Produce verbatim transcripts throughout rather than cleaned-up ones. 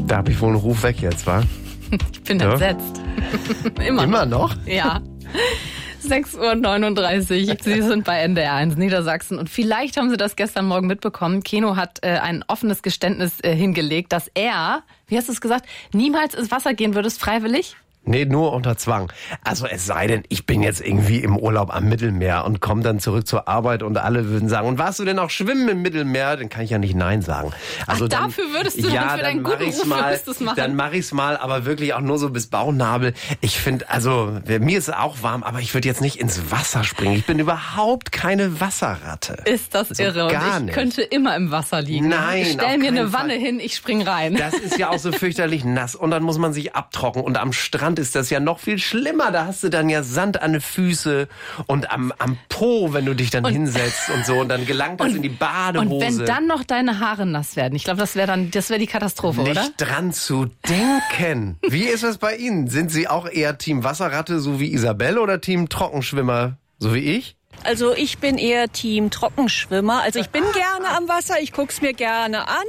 Da habe ich wohl einen Ruf weg jetzt, wa? Ich bin Ja. entsetzt. Immer, Immer noch? Ja. sechs Uhr neununddreißig. Sie sind bei N D R eins Niedersachsen. Und vielleicht haben Sie das gestern Morgen mitbekommen. Keno hat äh, ein offenes Geständnis äh, hingelegt, dass er, wie hast du es gesagt, niemals ins Wasser gehen würdest, freiwillig? Nee, nur unter Zwang. Also es sei denn, ich bin jetzt irgendwie im Urlaub am Mittelmeer und komme dann zurück zur Arbeit und alle würden sagen, und warst du denn auch schwimmen im Mittelmeer? Dann kann ich ja nicht Nein sagen. Also Ach, dann, dafür würdest du ja, dann für deinen dann mach guten ich's Ruf mal, würdest du's machen. Dann mache ich's mal, aber wirklich auch nur so bis Bauchnabel. Ich finde, also mir ist es auch warm, aber ich würde jetzt nicht ins Wasser springen. Ich bin überhaupt keine Wasserratte. Ist das so irre. Gar und ich nicht. könnte immer im Wasser liegen. Nein, Ich auf stell mir eine keinen Wanne Fall. hin, ich spring rein. Das ist ja auch so fürchterlich nass und dann muss man sich abtrocknen und am Strand ist das ja noch viel schlimmer. Da hast du dann ja Sand an den Füßen und am, am Po, wenn du dich dann Und- hinsetzt und so und dann gelangt das in die Badehose. Und wenn dann noch deine Haare nass werden, ich glaube, das wäre dann, das wäre die Katastrophe, Nicht oder? dran zu denken. Wie ist es bei Ihnen? Sind Sie auch eher Team Wasserratte, so wie Isabelle, oder Team Trockenschwimmer, so wie ich? Also ich bin eher Team Trockenschwimmer. Also ich bin gerne am Wasser, ich guck's mir gerne an,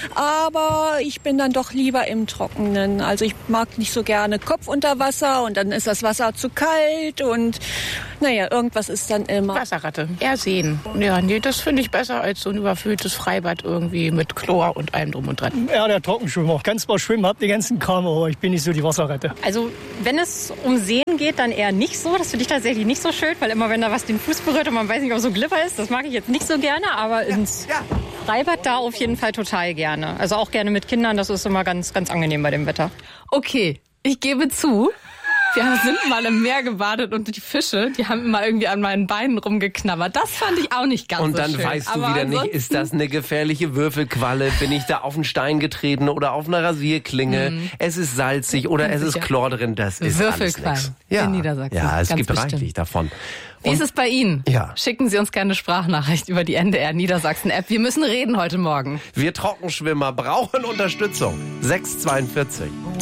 aber ich bin dann doch lieber im Trockenen. Also ich mag nicht so gerne Kopf unter Wasser und dann ist das Wasser zu kalt und naja, irgendwas ist dann immer. Wasserratte. Eher sehen. Ja, nee, das finde ich besser als so ein überfülltes Freibad irgendwie mit Chlor und allem drum und dran. Ja, der Trockenschwimmer. Ganz mal schwimmen, hab den ganzen Kram, aber ich bin nicht so die Wasserratte. Also wenn es um Seen geht, dann eher nicht so. Das finde ich tatsächlich nicht so schön, weil immer wenn da was den Fuß berührt und man weiß nicht, ob es so Glibber ist, das mag ich jetzt nicht so gerne, aber ins Freibad da auf jeden Fall total gerne. Also auch gerne mit Kindern, das ist immer ganz, ganz angenehm bei dem Wetter. Okay, ich gebe zu, wir sind mal im Meer gebadet und die Fische, die haben immer irgendwie an meinen Beinen rumgeknabbert. Das fand ich auch nicht ganz Und so dann schön. weißt du Aber wieder nicht, ansonsten- ist das eine gefährliche Würfelqualle? Bin ich da auf einen Stein getreten oder auf einer Rasierklinge? Es ist salzig oder es ist Sicher. Chlor drin. Das ist alles Würfelquallen nichts. in Niedersachsen. Ja, es Ganz gibt bestimmt. reichlich davon. Wie ist es bei Ihnen? Ja. Schicken Sie uns gerne eine Sprachnachricht über die N D R Niedersachsen App. Wir müssen reden heute Morgen. Wir Trockenschwimmer brauchen Unterstützung. sechs zweiundvierzig.